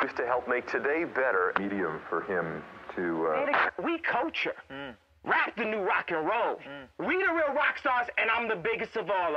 to help make today better. Medium for him to... We culture. Rap the new rock and roll. We the real rock stars, and I'm the biggest of all.